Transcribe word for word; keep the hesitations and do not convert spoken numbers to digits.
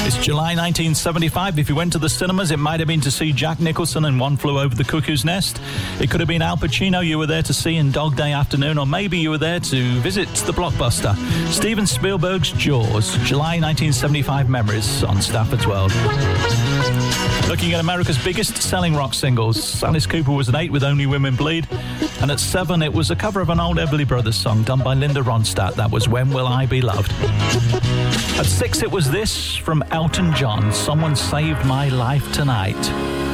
It's July nineteen seventy-five. If you went to the cinemas, it might have been to see Jack Nicholson in One Flew Over the Cuckoo's Nest. It could have been Al Pacino you were there to see in Dog Day Afternoon, or maybe you were there to visit the blockbuster. Steven Spielberg's Jaws, July nineteen seventy-five memories on Stafford's World. Looking at America's biggest selling rock singles, Alice Cooper was at eight with Only Women Bleed, and at seven it was a cover of an old Everly Brothers song done by Linda Ronstadt. That was When Will I Be Loved. At six it was this from Elton John, Someone Saved My Life Tonight.